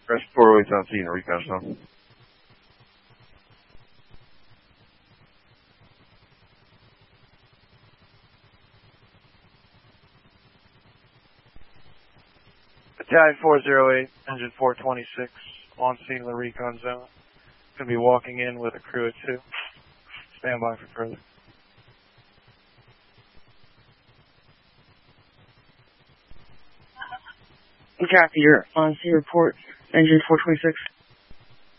Rest 408's on scene, recon zone. Battalion 408, engine 426, on scene in the recon zone. Going to be walking in with a crew of 2. Stand by for further. Copy your on-scene report, engine 426.